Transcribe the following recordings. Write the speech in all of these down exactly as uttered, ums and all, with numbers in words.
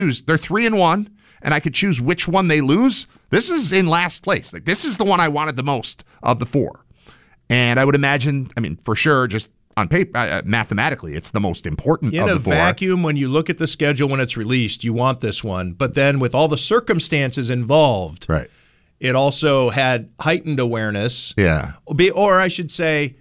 choose. They're three and one, and I could choose which one they lose. This is in last place. Like, this is the one I wanted the most of the four. And I would imagine, I mean, for sure, just on paper, uh, mathematically, it's the most important in of the a four. vacuum, when you look at the schedule when it's released, you want this one. But then with all the circumstances involved, right, it also had heightened awareness. Yeah. Or I should say,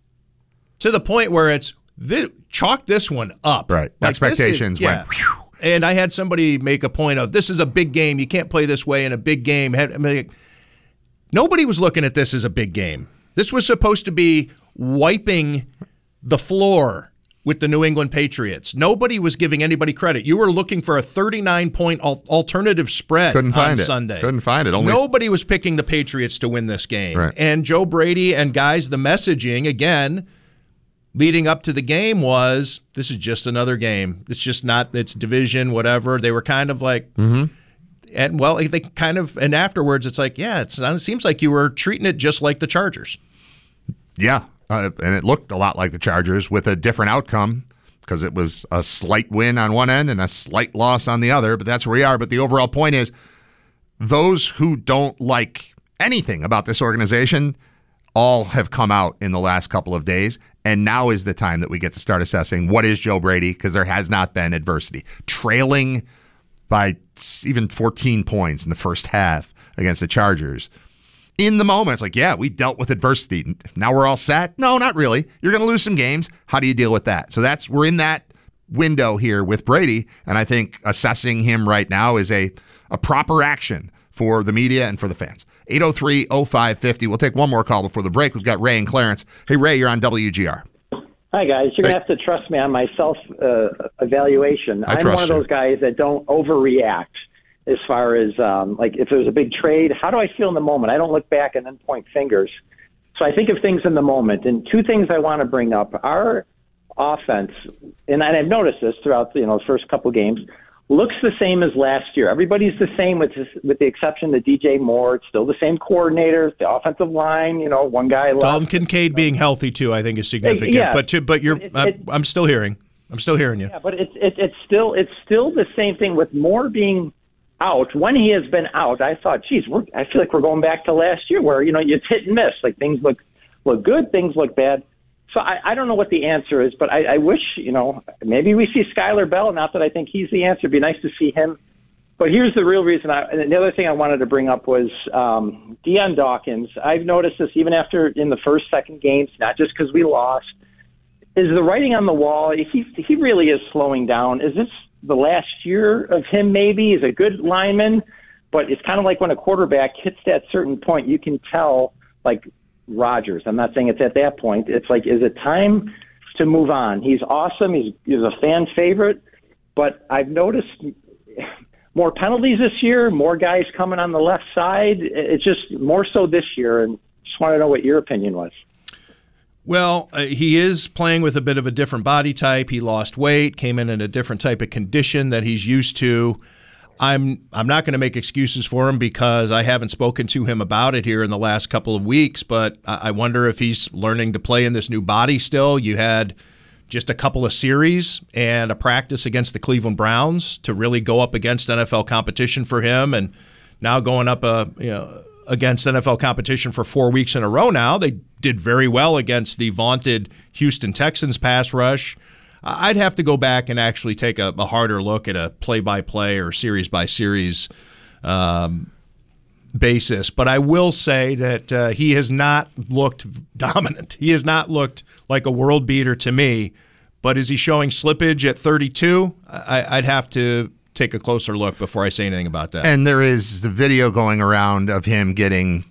to the point where it's this, chalk this one up. Right. Like, expectations is, yeah. went. Whew. And I had somebody make a point of, this is a big game. You can't play this way in a big game. I mean, nobody was looking at this as a big game. This was supposed to be wiping the floor with the New England Patriots. Nobody was giving anybody credit. You were looking for a thirty-nine point al- alternative spread Couldn't find on it. Sunday. Couldn't find it. Only Nobody was picking the Patriots to win this game. Right. And Joe Brady and guys, the messaging, again, leading up to the game was, this is just another game. It's just not, it's division, whatever. They were kind of like, mm-hmm. and well, they kind of, and afterwards it's like, yeah, it's, it seems like you were treating it just like the Chargers. Yeah. Uh, and it looked a lot like the Chargers with a different outcome because it was a slight win on one end and a slight loss on the other, but that's where we are. But the overall point is, those who don't like anything about this organization all have come out in the last couple of days, and now is the time that we get to start assessing what is Joe Brady, because there has not been adversity. Trailing by even fourteen points in the first half against the Chargers. In the moment, it's like, yeah, we dealt with adversity. Now we're all set? No, not really. You're going to lose some games. How do you deal with that? So that's we're in that window here with Brady, and I think assessing him right now is a, a proper action for the media and for the fans. eight oh three oh five five oh. We'll take one more call before the break. We've got Ray and Clarence. Hey, Ray, you're on W G R. Hi, guys. You're going to have to trust me on my self-evaluation. Uh, I'm one of those guys that don't overreact. As far as, um, like, if there's a big trade, how do I feel in the moment? I don't look back and then point fingers. So I think of things in the moment. And two things I want to bring up. Our offense, and I've noticed this throughout the, you know, the first couple games, looks the same as last year. Everybody's the same with this, with the exception of D J Moore. It's still the same coordinators, the offensive line, you know, one guy left. Dalton Kincaid being healthy, too, I think is significant. Yeah. But, to, but you're, it, I'm, it, I'm still hearing. I'm still hearing you. Yeah, but it's it, it's still it's still the same thing with Moore being out. When he has been out, I thought, geez, we're, I feel like we're going back to last year where, you know, it's hit and miss. Like, things look look good, things look bad. So I, I don't know what the answer is, but I, I wish, you know, maybe we see Skylar Bell. Not that I think he's the answer. It'd be nice to see him. But here's the real reason. I, and the other thing I wanted to bring up was um, Deion Dawkins. I've noticed this even after in the first, second games, not just because we lost. Is the writing on the wall? He he really is slowing down. Is this the last year of him? Maybe he's a good lineman, but it's kind of like when a quarterback hits that certain point, you can tell, like Rodgers. I'm not saying it's at that point. It's like, is it time to move on? He's awesome. He's he's a fan favorite, but I've noticed more penalties this year, more guys coming on the left side. It's just more so this year, and just want to know what your opinion was. Well, uh, he is playing with a bit of a different body type. He lost weight, came in in a different type of condition that he's used to. I'm I'm not going to make excuses for him because I haven't spoken to him about it here in the last couple of weeks, but I wonder if he's learning to play in this new body still. You had just a couple of series and a practice against the Cleveland Browns to really go up against N F L competition for him, and now going up a you know against N F L competition for four weeks in a row now. They did very well against the vaunted Houston Texans pass rush. I'd have to go back and actually take a, a harder look at a play-by-play or series-by-series um, basis. But I will say that uh, he has not looked dominant. He has not looked like a world beater to me. But is he showing slippage at thirty-two? I, I'd have to take a closer look before I say anything about that. And there is the video going around of him getting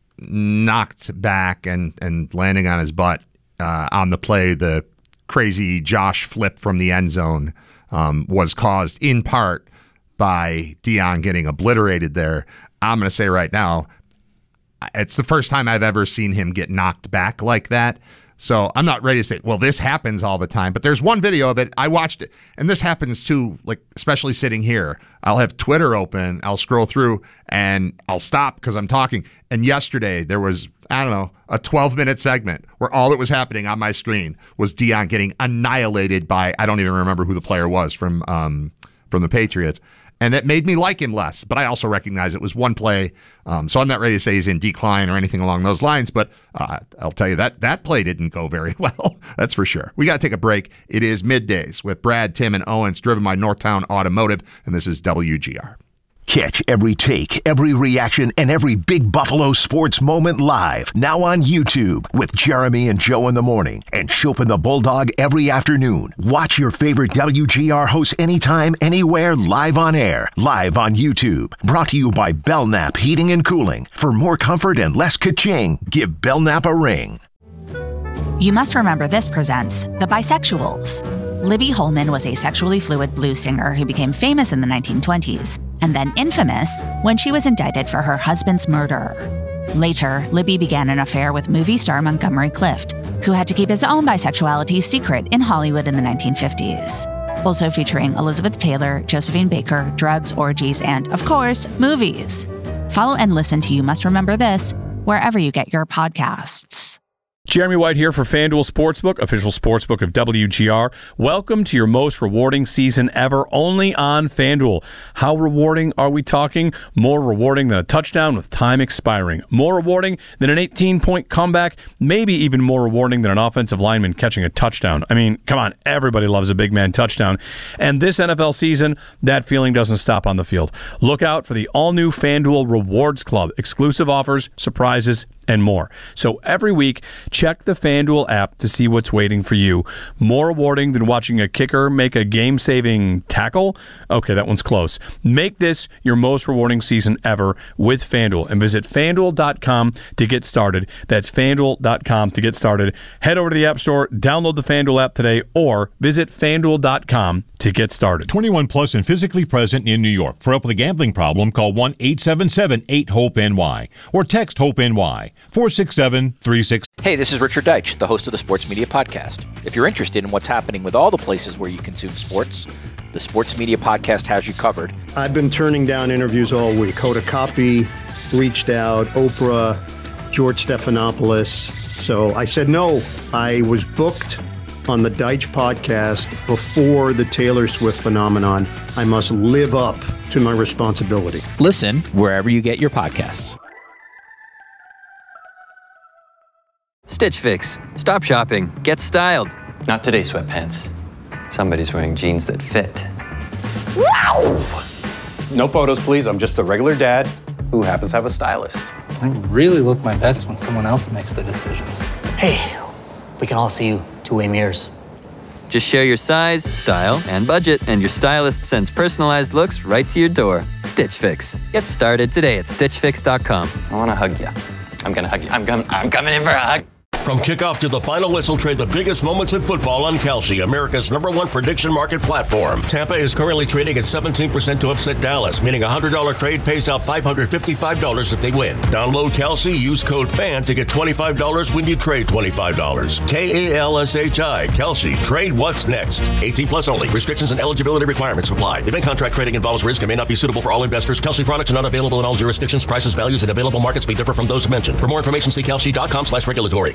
knocked back and, and landing on his butt uh, on the play. The crazy Josh flip from the end zone um, was caused in part by Deion getting obliterated there. I'm going to say right now, it's the first time I've ever seen him get knocked back like that. So I'm not ready to say, well, this happens all the time. But there's one video that I watched, it, and this happens too, like especially sitting here. I'll have Twitter open, I'll scroll through, and I'll stop because I'm talking. And yesterday there was, I don't know, a twelve-minute segment where all that was happening on my screen was Deion getting annihilated by, I don't even remember who the player was from um, from the Patriots. and it made me like him less. But I also recognize it was one play, um, so I'm not ready to say he's in decline or anything along those lines. But uh, I'll tell you that that play didn't go very well. That's for sure. We got to take a break. It is middays with Brad, Tim, and Owens, driven by Northtown Automotive, and this is W G R. Catch every take, every reaction, and every big Buffalo sports moment live. Now on YouTube with Jeremy and Joe in the morning and Shope and the Bulldog every afternoon. Watch your favorite W G R hosts anytime, anywhere, live on air. Live on YouTube. Brought to you by Belknap Heating and Cooling. For more comfort and less ka-ching, give Belknap a ring. You Must Remember This presents The Bisexuals. Libby Holman was a sexually fluid blues singer who became famous in the nineteen twenties and then infamous when she was indicted for her husband's murder. Later, Libby began an affair with movie star Montgomery Clift, who had to keep his own bisexuality secret in Hollywood in the nineteen fifties. Also featuring Elizabeth Taylor, Josephine Baker, drugs, orgies, and, of course, movies. Follow and listen to You Must Remember This wherever you get your podcasts. Jeremy White here for FanDuel Sportsbook, official sportsbook of W G R. Welcome to your most rewarding season ever, only on FanDuel. How rewarding are we talking? More rewarding than a touchdown with time expiring. More rewarding than an eighteen-point comeback. Maybe even more rewarding than an offensive lineman catching a touchdown. I mean, come on, everybody loves a big man touchdown. And this N F L season, that feeling doesn't stop on the field. Look out for the all-new FanDuel Rewards Club. Exclusive offers, surprises, and more. So every week, check the FanDuel app to see what's waiting for you. More rewarding than watching a kicker make a game-saving tackle? Okay, that one's close. Make this your most rewarding season ever with FanDuel and visit FanDuel dot com to get started. That's FanDuel dot com to get started. Head over to the App Store, download the FanDuel app today, or visit FanDuel dot com to get started. twenty-one plus and physically present in New York. For help with a gambling problem, call one eight seven seven eight hope N Y or text HOPE-NY four six seven three six. Hey, this is Richard Deitch, the host of the Sports Media Podcast. If you're interested in what's happening with all the places where you consume sports, the Sports Media Podcast has you covered. I've been turning down interviews all week. Hoda Kotb reached out, Oprah, George Stephanopoulos. So I said no. I was booked on the Deitch podcast before the Taylor Swift phenomenon. I must live up to my responsibility. Listen wherever you get your podcasts. Stitch Fix. Stop shopping. Get styled. Not today, sweatpants. Somebody's wearing jeans that fit. Wow! No photos, please. I'm just a regular dad who happens to have a stylist. I really look my best when someone else makes the decisions. Hey, we can all see you two-way mirrors. Just share your size, style, and budget, and your stylist sends personalized looks right to your door. Stitch Fix. Get started today at stitch fix dot com. I want to hug you. I'm going to hug you. I'm, com- I'm coming in for a hug. From kickoff to the final whistle, trade the biggest moments in football on Kalshi, America's number one prediction market platform. Tampa is currently trading at seventeen percent to upset Dallas, meaning a one hundred dollars trade pays out five hundred fifty-five dollars if they win. Download Kalshi, use code FAN to get twenty-five dollars when you trade twenty-five dollars. K A L S H I, Kalshi. Trade what's next. eighteen plus only. Restrictions and eligibility requirements apply. Event contract trading involves risk and may not be suitable for all investors. Kalshi products are not available in all jurisdictions. Prices, values, and available markets may differ from those mentioned. For more information, see kalshi dot com slash regulatory.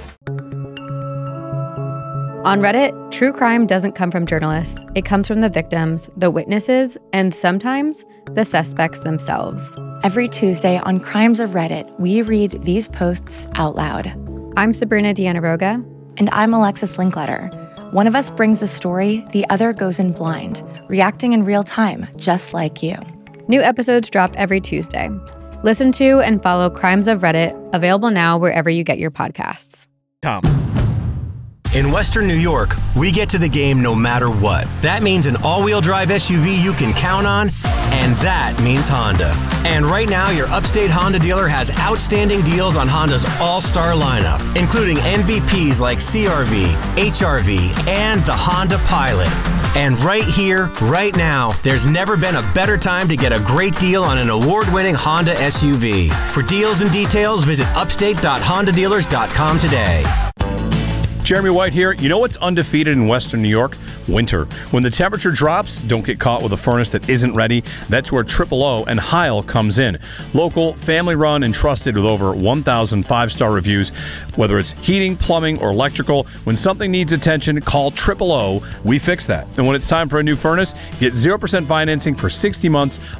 On Reddit, true crime doesn't come from journalists. It comes from the victims, the witnesses, and sometimes the suspects themselves. Every Tuesday on Crimes of Reddit, we read these posts out loud. I'm Sabrina Dianaroga. And I'm Alexis Linkletter. One of us brings the story, the other goes in blind, reacting in real time, just like you. New episodes drop every Tuesday. Listen to and follow Crimes of Reddit, available now wherever you get your podcasts. Tom. In Western New York, we get to the game no matter what. That means an all-wheel drive S U V you can count on, and that means Honda. And right now, your Upstate Honda dealer has outstanding deals on Honda's all-star lineup, including M V Ps like C R V, H R V, and the Honda Pilot. And right here, right now, there's never been a better time to get a great deal on an award-winning Honda S U V. For deals and details, visit upstate dot honda dealers dot com today. Jeremy White here. You know what's undefeated in Western New York? Winter. When the temperature drops, don't get caught with a furnace that isn't ready. That's where Triple O and Heil comes in. Local, family-run, and trusted with over one thousand five-star reviews. Whether it's heating, plumbing, or electrical, when something needs attention, call Triple O. We fix that. And when it's time for a new furnace, get zero percent financing for sixty months